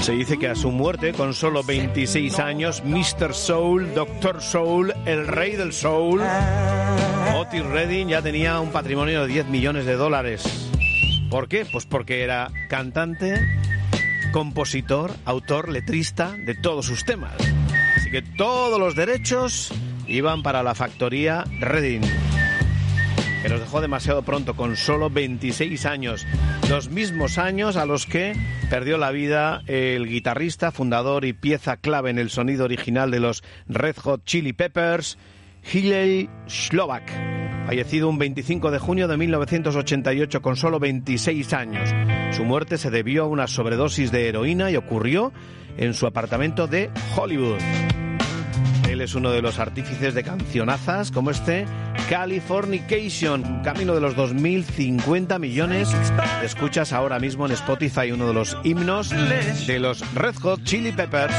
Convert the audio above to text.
Se dice que a su muerte, con solo 26 años, Mr. Soul, Dr. Soul, el rey del soul, Otis Redding ya tenía un patrimonio de $10 millones. ¿Por qué? Pues porque era cantante, compositor, autor, letrista de todos sus temas. Así que todos los derechos iban para la factoría Redding, que nos dejó demasiado pronto, con solo 26 años. Los mismos años a los que perdió la vida el guitarrista, fundador y pieza clave en el sonido original de los Red Hot Chili Peppers, Hillel Slovak, fallecido un 25 de junio de 1988 con solo 26 años. Su muerte se debió a una sobredosis de heroína y ocurrió en su apartamento de Hollywood. Él es uno de los artífices de cancionazas como este Californication, camino de los 2050 millones de escuchas ahora mismo en Spotify, uno de los himnos de los Red Hot Chili Peppers.